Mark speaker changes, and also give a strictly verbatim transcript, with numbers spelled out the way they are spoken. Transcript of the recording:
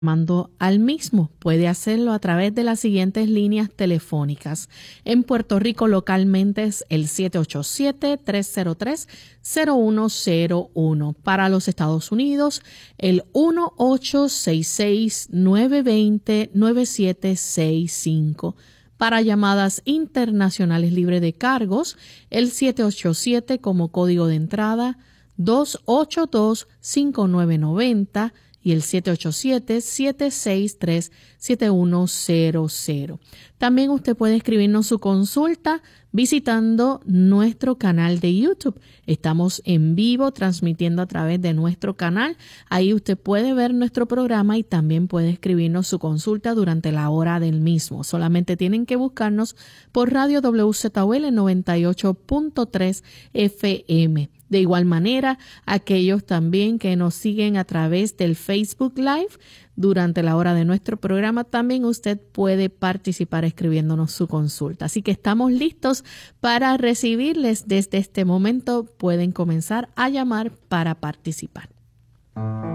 Speaker 1: llamando al mismo. Puede hacerlo a través de las siguientes líneas telefónicas. En Puerto Rico localmente es el siete ocho siete, tres cero tres, cero uno cero uno. Para los Estados Unidos, el uno ocho seis seis, nueve dos cero, nueve siete seis cinco. Para llamadas internacionales libre de cargos, el siete ocho siete como código de entrada, dos ocho dos, cinco nueve nueve cero y el siete ocho siete, siete seis tres, siete uno cero cero. También usted puede escribirnos su consulta visitando nuestro canal de YouTube. Estamos en vivo transmitiendo a través de nuestro canal. Ahí usted puede ver nuestro programa y también puede escribirnos su consulta durante la hora del mismo. Solamente tienen que buscarnos por Radio W Z O L noventa y ocho punto tres F M. De igual manera, aquellos también que nos siguen a través del Facebook Live durante la hora de nuestro programa, también usted puede participar escribiéndonos su consulta. Así que estamos listos para recibirles. Desde este momento pueden comenzar a llamar para participar.